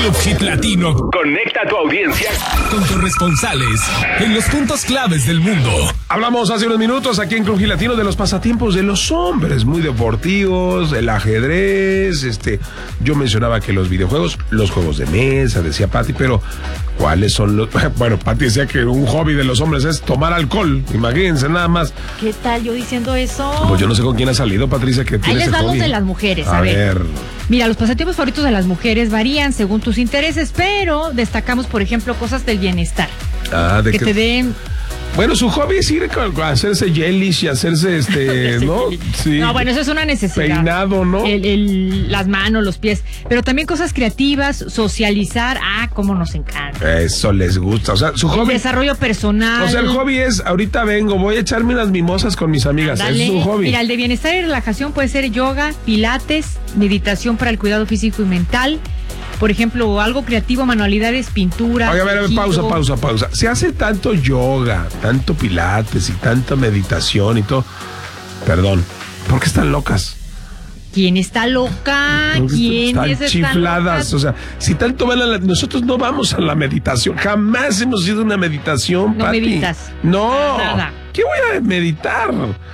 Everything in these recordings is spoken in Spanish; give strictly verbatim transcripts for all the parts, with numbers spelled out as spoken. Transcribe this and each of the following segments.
Club Hit Latino conecta a tu audiencia con corresponsales en los puntos claves del mundo. Hablamos hace unos minutos aquí en Club Hit Latino de los pasatiempos de los hombres, muy deportivos, el ajedrez, este, yo mencionaba que los videojuegos, los juegos de mesa, decía Pati, pero ¿cuáles son los...? Bueno, Pati decía que un hobby de los hombres es tomar alcohol, imagínense nada más. ¿Qué tal yo diciendo eso? Pues yo no sé con quién ha salido, Patricia, que tiene Ahí les ese vamos hobby. de las mujeres, a, a ver. ver. Mira, los pasatiempos favoritos de las mujeres varían según tus intereses, pero destacamos, por ejemplo, cosas del bienestar. Ah, de que, que te den... Bueno, su hobby es ir a hacerse jellies y hacerse este, ¿no? Sí. No, bueno, eso es una necesidad. Peinado, ¿no? El, el, las manos, los pies. Pero también cosas creativas, socializar. Ah, cómo nos encanta. Eso les gusta. O sea, su hobby. El desarrollo personal. O sea, el hobby es, ahorita vengo, voy a echarme unas mimosas con mis amigas. Dale. Es su hobby. Mira, el de bienestar y relajación puede ser yoga, pilates, meditación para el cuidado físico y mental. Por ejemplo, algo creativo, manualidades, pintura. Oye, a ver, a ver, tejido. pausa, pausa, pausa. Se hace tanto yoga, tanto pilates y tanta meditación y todo. Perdón, ¿por qué están locas? ¿Quién está loca? Porque ¿Quién están está chifladas? loca? O sea, si tanto van a la... Nosotros no vamos a la meditación. Jamás hemos ido a una meditación, No Pati. meditas. No. Nada. ¿Qué voy a meditar?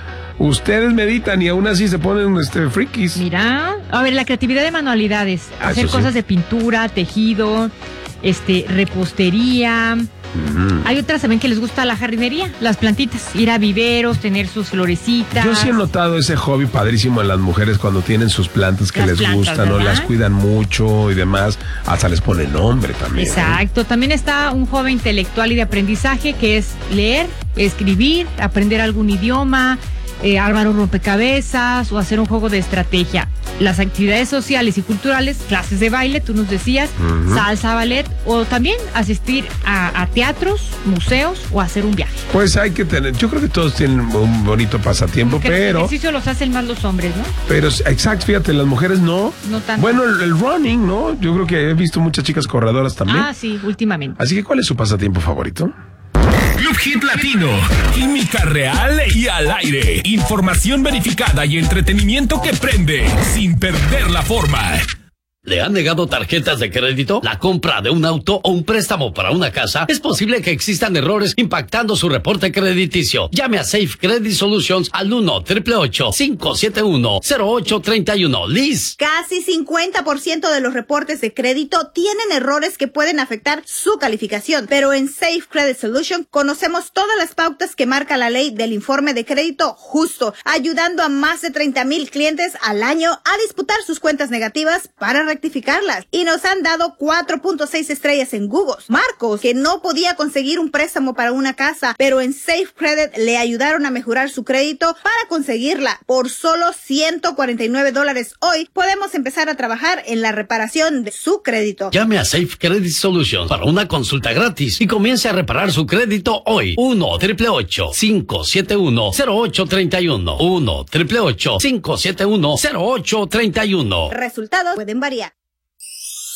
Ustedes meditan y aún así se ponen este frikis. Mira, a ver, la creatividad de manualidades, Ah, hacer eso sí. cosas de pintura, tejido, este, repostería. Mm. Hay otras también que les gusta la jardinería, las plantitas, ir a viveros, tener sus florecitas. Yo sí he notado ese hobby padrísimo en las mujeres cuando tienen sus plantas que Las les plantas, gustan, ¿no? ¿verdad? Las cuidan mucho y demás. Hasta les ponen nombre también. ¿eh? Exacto, también está un hobby intelectual y de aprendizaje que es leer, escribir, aprender algún idioma, eh, armar un rompecabezas o hacer un juego de estrategia. Las actividades sociales y culturales, clases de baile, tú nos decías, Ujú. salsa, ballet, o también asistir a, a teatros, museos o hacer un viaje. Pues hay que tener, yo creo que todos tienen un bonito pasatiempo, Porque el pero, ejercicio los hacen más los hombres, ¿no? pero, exacto, fíjate, las mujeres no. No tanto. Bueno, el, el running, ¿no? Yo creo que he visto muchas chicas corredoras también. Ah, sí, últimamente. Así que, ¿cuál es su pasatiempo favorito? Club Hit Latino, química real y al aire. Información verificada y entretenimiento que prende sin perder la forma. ¿Le han negado tarjetas de crédito? ¿La compra de un auto o un préstamo para una casa? Es posible que existan errores impactando su reporte crediticio. Llame a Safe Credit Solutions al uno, ocho ocho ocho, cinco siete uno, cero ocho tres uno. Liz. Casi cincuenta por ciento de los reportes de crédito tienen errores que pueden afectar su calificación, pero en Safe Credit Solutions conocemos todas las pautas que marca la ley del informe de crédito justo, ayudando a más de treinta mil clientes al año a disputar sus cuentas negativas para rectificarlas. Y nos han dado cuatro punto seis estrellas en Google. Marcos, que no podía conseguir un préstamo para una casa, pero en Safe Credit le ayudaron a mejorar su crédito para conseguirla. Por solo ciento cuarenta y nueve dólares hoy, podemos empezar a trabajar en la reparación de su crédito. Llame a Safe Credit Solutions para una consulta gratis y comience a reparar su crédito hoy. uno, ocho ocho ocho, cinco siete uno, cero ocho tres uno. uno, ocho ocho ocho, cinco siete uno, cero ocho tres uno. Resultados pueden variar.